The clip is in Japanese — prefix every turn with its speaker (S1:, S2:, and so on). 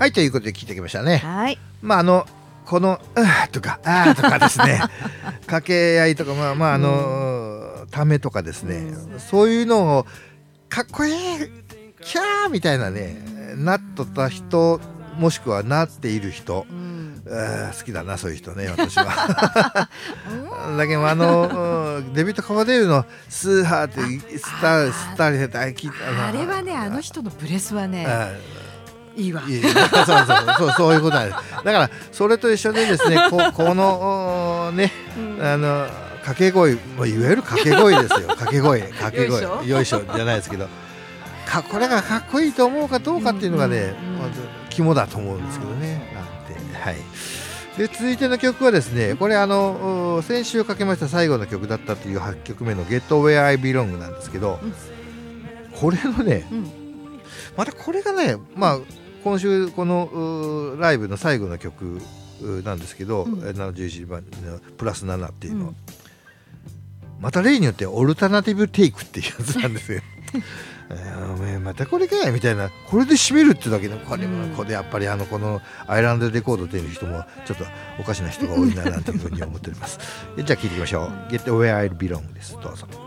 S1: はい、ということで聞いてきましたね。
S2: はい。
S1: まあこのとかとかですね掛け合いとかためとかですね、そういうのをかっこいいキャーみたいなねなっとった人もしくはなっている人、好きだなそういう人ね私はだけどデビッド・カバデールのスーハーってスター
S2: あれはね、あの人のブレスはねいいわ。
S1: そういうことなんです。だからそれと一緒でですねこのね掛け声、いわゆる掛け声ですよ。掛け声よいしょじゃないですけど、これがかっこいいと思うかどうかっていうのがね、肝だと思うんですけどね。はい。で続いての曲はですね、これ先週かけました最後の曲だったという8曲目の Get Where I Belong なんですけど、これのね、またこれがね、今週このライブの最後の曲なんですけど、71番のプラス7っていうのは、また例によってオルタナティブテイクっていうやつなんですよまたこれかいみたいな、これで締めるってだけでこれやっぱりこのアイランドレコードっていう人もちょっとおかしな人が多いななんていうふうに思っておりますじゃあ聴いていきましょう。 Get Where I Belong です。どうぞ。